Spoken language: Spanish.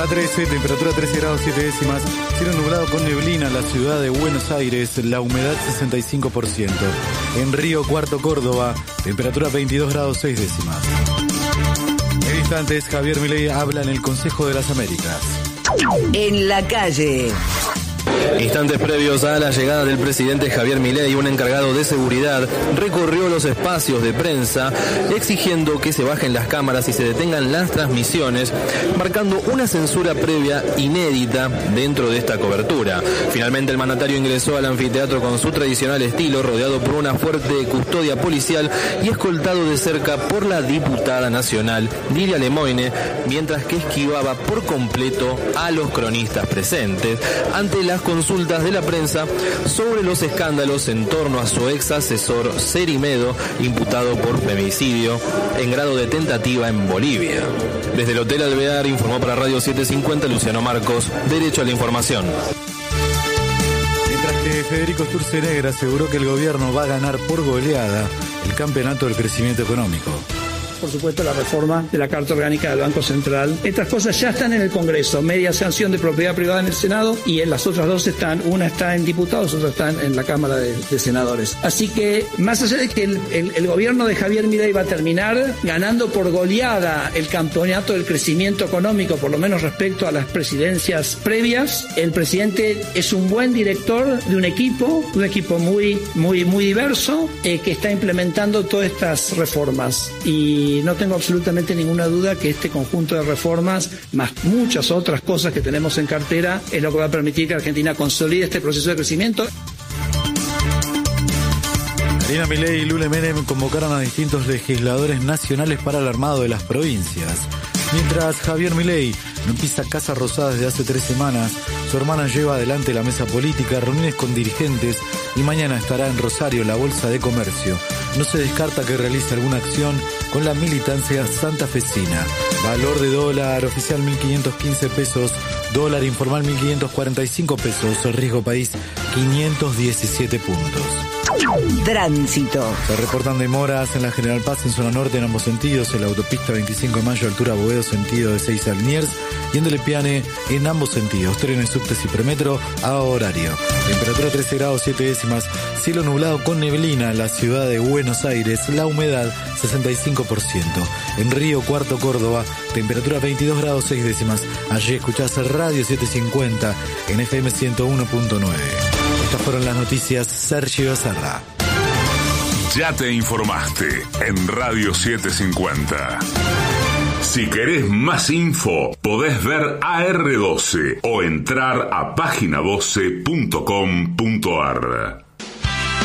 Para 13, temperatura 13 grados 7 décimas, cielo nublado con neblina en la ciudad de Buenos Aires, la humedad 65%. En Río Cuarto, Córdoba, temperatura 22 grados 6 décimas. En instantes, Javier Milei habla en el Consejo de las Américas. En la calle. Instantes previos a la llegada del presidente Javier Milei, un encargado de seguridad recorrió los espacios de prensa exigiendo que se bajen las cámaras y se detengan las transmisiones, marcando una censura previa inédita dentro de esta cobertura. Finalmente el mandatario ingresó al anfiteatro con su tradicional estilo, rodeado por una fuerte custodia policial y escoltado de cerca por la diputada nacional Lilia Lemoine, mientras que esquivaba por completo a los cronistas presentes ante las consultas de la prensa sobre los escándalos en torno a su ex asesor Cerimedo, imputado por femicidio en grado de tentativa en Bolivia. Desde el Hotel Alvear informó para Radio 750 Luciano Marcos, Derecho a la Información. Mientras que Federico Sturzenegger aseguró que el gobierno va a ganar por goleada el campeonato del crecimiento económico. Por supuesto, la reforma de la Carta Orgánica del Banco Central. Estas cosas ya están en el Congreso, media sanción de propiedad privada en el Senado y en las otras dos una está en diputados, otra está en la Cámara de Senadores. Así que, más allá de que el gobierno de Javier Milei va a terminar ganando por goleada el campeonato del crecimiento económico, por lo menos respecto a las presidencias previas, el presidente es un buen director de un equipo muy diverso, que está implementando todas estas reformas. Y no tengo absolutamente ninguna duda que este conjunto de reformas, más muchas otras cosas que tenemos en cartera, es lo que va a permitir que Argentina consolide este proceso de crecimiento. Karina Milei y Lula Menem convocaron a distintos legisladores nacionales para el armado de las provincias. Mientras Javier Milei no pisa Casa Rosada desde hace 3 semanas, su hermana lleva adelante la mesa política, reuniones con dirigentes y mañana estará en Rosario la Bolsa de Comercio. No se descarta que realice alguna acción con la militancia santafesina. Valor de dólar oficial 1.515 pesos, dólar informal 1.545 pesos, riesgo país 517 puntos. Tránsito. Se reportan demoras en la General Paz en zona norte en ambos sentidos, en la autopista 25 de mayo altura Boedo sentido de Seiza a Liniers y en Delepiane en ambos sentidos, trenes, subtes y premetro a horario. Temperatura 13 grados 7 décimas, cielo nublado con neblina en la ciudad de Buenos Aires, la humedad 65%. En Río Cuarto, Córdoba, temperatura 22 grados 6 décimas. Allí escuchás Radio 750 en FM 101.9. Estas fueron las noticias. Sergio Serra. Ya te informaste en Radio 750. Si querés más info, podés ver AR12 o entrar a página12.com.ar.